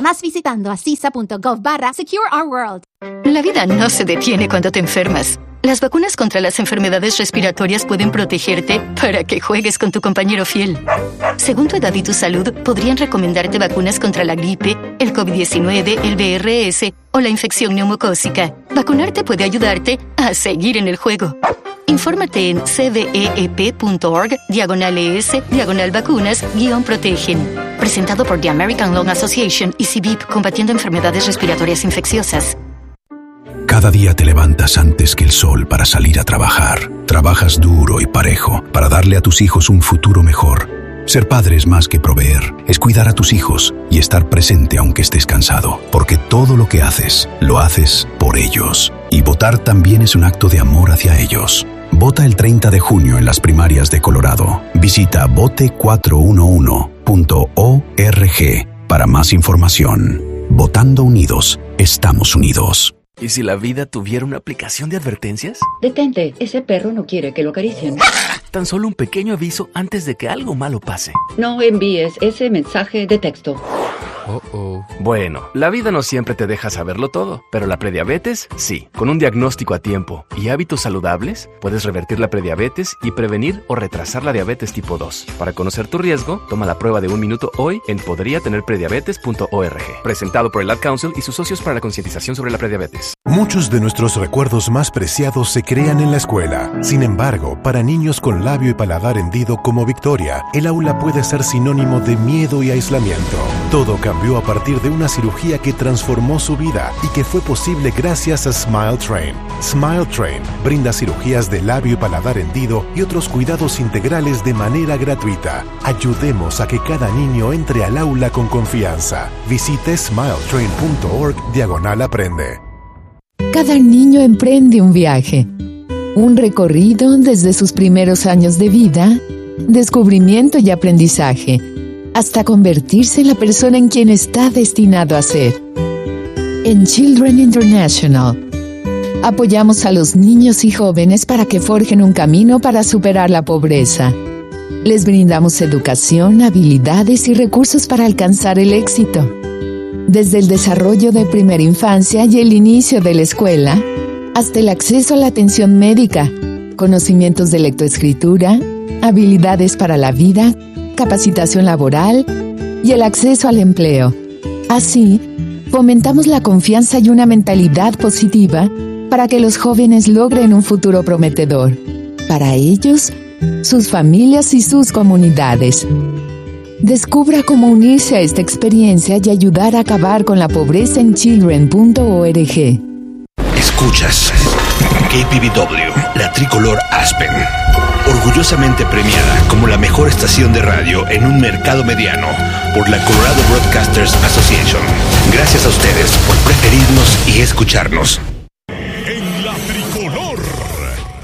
más visitando acisa.gov/SecureOurWorld. La vida no se detiene cuando te enfermas. Las vacunas contra las enfermedades respiratorias pueden protegerte para que juegues con tu compañero fiel. Según tu edad y tu salud, podrían recomendarte vacunas contra la gripe, el COVID-19, el VRS o la infección neumocócica. Vacunarte puede ayudarte a seguir en el juego. Infórmate en cveep.org/ES/vacunas-protegen. Presentado por The American Lung Association y CVIP, combatiendo enfermedades respiratorias infecciosas. Cada día te levantas antes que el sol para salir a trabajar. Trabajas duro y parejo para darle a tus hijos un futuro mejor. Ser padre es más que proveer, es cuidar a tus hijos y estar presente aunque estés cansado, porque todo lo que haces, lo haces por ellos. Y votar también es un acto de amor hacia ellos. Vota el 30 de junio en las primarias de Colorado. Visita vote411.org para más información. Votando unidos, estamos unidos. ¿Y si la vida tuviera una aplicación de advertencias? Detente, ese perro no quiere que lo acaricien. Tan solo un pequeño aviso antes de que algo malo pase. No envíes ese mensaje de texto. Bueno, la vida no siempre te deja saberlo todo, pero la prediabetes, sí. Con un diagnóstico a tiempo y hábitos saludables, puedes revertir la prediabetes y prevenir o retrasar la diabetes tipo 2. Para conocer tu riesgo, toma la prueba de 1 minuto hoy en podriatenerprediabetes.org. Presentado por el Ad Council y sus socios para la concientización sobre la prediabetes. Muchos de nuestros recuerdos más preciados se crean en la escuela. Sin embargo, para niños con labio y paladar hendido como Victoria, el aula puede ser sinónimo de miedo y aislamiento. Todo cambió a partir de una cirugía que transformó su vida y que fue posible gracias a Smile Train. Smile Train brinda cirugías de labio y paladar hendido y otros cuidados integrales de manera gratuita. Ayudemos a que cada niño entre al aula con confianza. Visite smiletrain.org/aprende. Cada niño emprende un viaje, un recorrido desde sus primeros años de vida, descubrimiento y aprendizaje, hasta convertirse en la persona en quien está destinado a ser. En Children International, apoyamos a los niños y jóvenes para que forjen un camino para superar la pobreza. Les brindamos educación, habilidades y recursos para alcanzar el éxito. Desde el desarrollo de primera infancia y el inicio de la escuela, hasta el acceso a la atención médica, conocimientos de lectoescritura, habilidades para la vida, capacitación laboral y el acceso al empleo. Así, fomentamos la confianza y una mentalidad positiva para que los jóvenes logren un futuro prometedor, para ellos, sus familias y sus comunidades. Descubra cómo unirse a esta experiencia y ayudar a acabar con la pobreza en children.org. Escuchas KPVW, la tricolor Aspen, orgullosamente premiada como la mejor estación de radio en un mercado mediano por la Colorado Broadcasters Association. Gracias a ustedes por preferirnos y escucharnos.